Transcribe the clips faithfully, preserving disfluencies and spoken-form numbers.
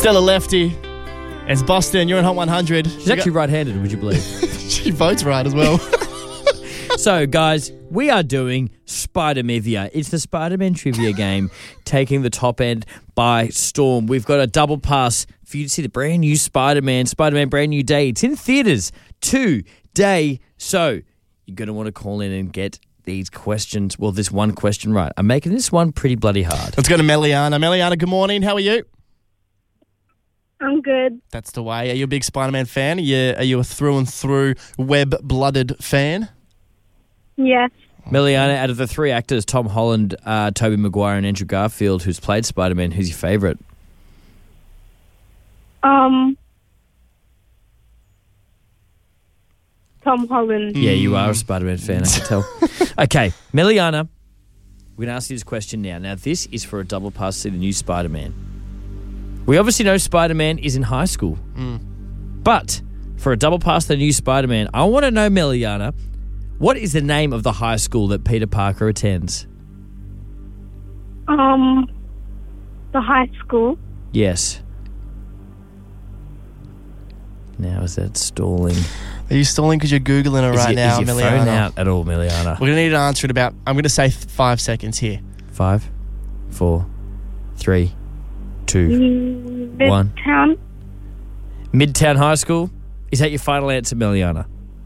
Stella Lefty. It's Boston. You're in Hot one hundred. She's actually right-handed, would you believe? She votes right as well. So, guys, we are doing Spider-Mivia. It's the Spider-Man trivia game taking the top end by storm. We've got a double pass for you to see the brand new Spider-Man, Spider-Man Brand New Day. It's in theatres today. So, you're going to want to call in and get these questions, well, this one question right. I'm making this one pretty bloody hard. Let's go to Meliana. Meliana, good morning. How are you? I'm good. That's the way. Are you a big Spider-Man fan? Are you, are you a through and through web-blooded fan? Yes. Meliana, out of the three actors, Tom Holland, uh, Tobey Maguire and Andrew Garfield, who's played Spider-Man, who's your favourite? Um, Tom Holland. Yeah, you are a Spider-Man fan, I can tell. Okay, Meliana, we're going to ask you this question now. Now, this is for a double pass to see the new Spider-Man. We obviously know Spider-Man is in high school. Mm. But for a double pass to the new Spider-Man, I want to know, Meliana, what is the name of the high school that Peter Parker attends? Um, the high school. Yes. Now is that stalling? Are you stalling because you're Googling it Is right your, now, is your Meliana? phone out at all, Meliana? We're going to need an answer in about, I'm going to say th- five seconds here. Five, four, three, two, Midtown. one. Midtown High School? Is that your final answer, Meliana?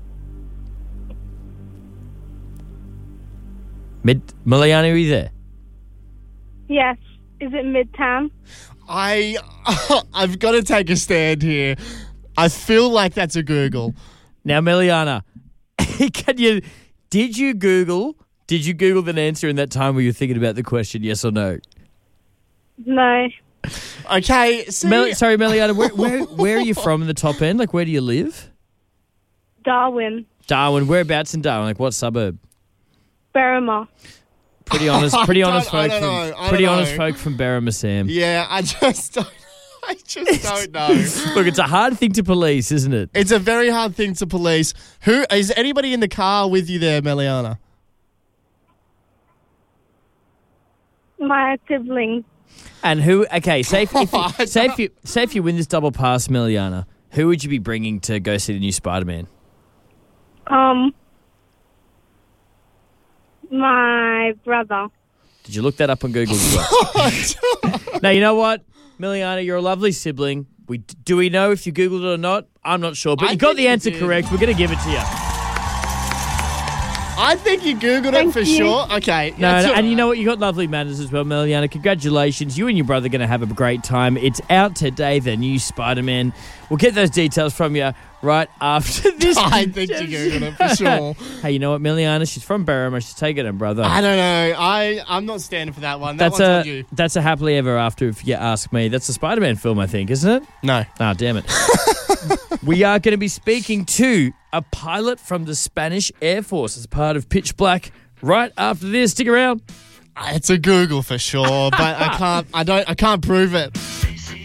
Mid Meliana, are you there? Yes. Is it Midtown? I, I've got to take a stand here. I feel like that's a Google. Now, Meliana, can you? Did you Google? Did you Google the answer in that time where you were thinking about the question? Yes or no? No. Okay, see, Mel, sorry, Meliana. Where, where where are you from in the top end? Like, where do you live? Darwin. Darwin. Whereabouts in Darwin? Like, what suburb? Berrima. Pretty honest. Pretty I honest don't- I folk don't from know, I pretty don't honest know. folk from Berrima, Sam. yeah, I just don't, I just don't know. Look, it's a hard thing to police, isn't it? It's a very hard thing to police. Who is anybody in the car with you there, Meliana? My sibling. And who? Okay, say if, if I you, say if you say if you win this double pass, Meliana, who would you be bringing to go see the new Spider-Man? Um, my brother. Did you look that up on Google as well? Now, you know what, Meliana, you're a lovely sibling. We do we know if you Googled it or not? I'm not sure, but I you got think the you answer did. correct. We're going to give it to you. I think you Googled it Thank for you. sure. Okay. No, that's no, all and you right. know what? You got lovely manners as well, Meliana. Congratulations. You and your brother are going to have a great time. It's out today, the new Spider-Man. We'll get those details from you right after this. I think you Googled it for sure. Hey, you know what, Meliana? She's from Berrima. She's taking her brother. I don't know. I, I'm not standing for that one. That That's one's a on you. that's a happily ever after, if you ask me. That's a Spider-Man film, I think, isn't it? No. Ah, damn it. We are going to be speaking to a pilot from the Spanish Air Force as part of Pitch Black right after this. Stick around. It's a Google for sure, but I can't. I don't. I can't prove it.